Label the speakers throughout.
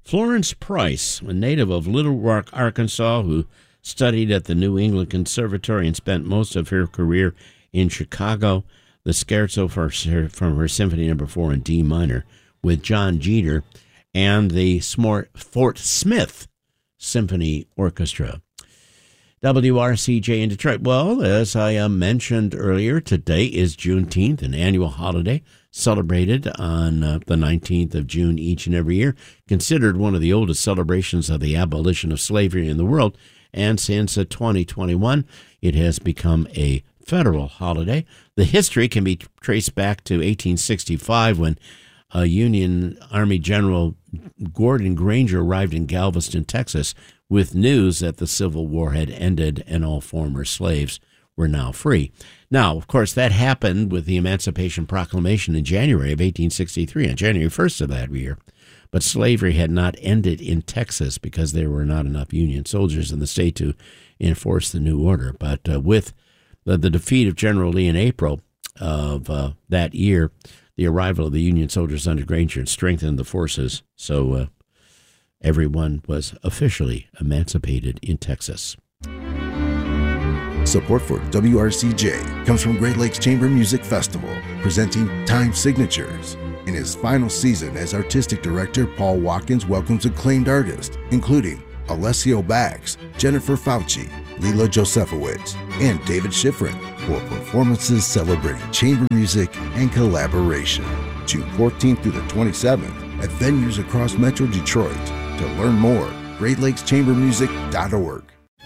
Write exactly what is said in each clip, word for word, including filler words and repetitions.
Speaker 1: Florence Price, a native of Little Rock, Arkansas, who studied at the New England Conservatory and spent most of her career in Chicago, the scherzo for her, from her Symphony Number Four in D minor with John Jeter and the Fort Smith Symphony Orchestra. W R C J in Detroit. Well, as I uh, mentioned earlier, today is Juneteenth, an annual holiday celebrated on uh, the nineteenth of June each and every year, considered one of the oldest celebrations of the abolition of slavery in the world. And since uh, twenty twenty-one, it has become a federal holiday. The history can be traced back to eighteen sixty-five when uh, Union Army General Gordon Granger arrived in Galveston, Texas, with news that the Civil War had ended and all former slaves were now free. Now, of course, that happened with the Emancipation Proclamation in January of eighteen sixty-three, on January first of that year. But slavery had not ended in Texas because there were not enough Union soldiers in the state to enforce the new order. But uh, with the, the defeat of General Lee in April of uh, that year, the arrival of the Union soldiers under Granger strengthened the forces. So uh, everyone was officially emancipated in Texas.
Speaker 2: Support for W R C J comes from Great Lakes Chamber Music Festival, presenting Time Signatures. In his final season as artistic director, Paul Watkins welcomes acclaimed artists, including Alessio Bax, Jennifer Fauci, Lila Josefowicz, and David Schifrin, for performances celebrating chamber music and collaboration. June fourteenth through the twenty-seventh at venues across Metro Detroit. To learn more, great lakes chamber music dot org.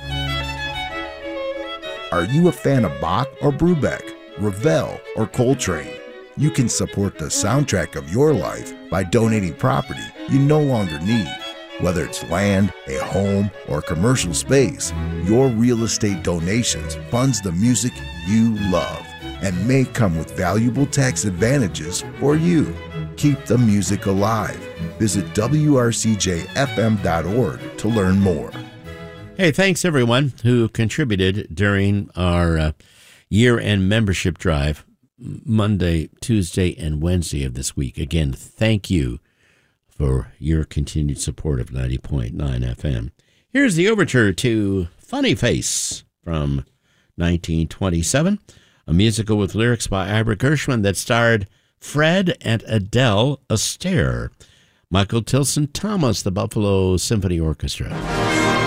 Speaker 2: Are you a fan of Bach or Brubeck, Ravel or Coltrane? You can support the soundtrack of your life by donating property you no longer need. Whether it's land, a home, or commercial space, your real estate donations funds the music you love and may come with valuable tax advantages for you. Keep the music alive. Visit W R C J F M dot org to learn more.
Speaker 1: Hey, thanks everyone who contributed during our uh, year-end membership drive Monday, Tuesday, and Wednesday of this week. Again, thank you for your continued support of ninety point nine F M. Here's the overture to Funny Face from nineteen twenty-seven, a musical with lyrics by Ira Gershwin that starred Fred and Adele Astaire. Michael Tilson Thomas, the Buffalo Symphony Orchestra.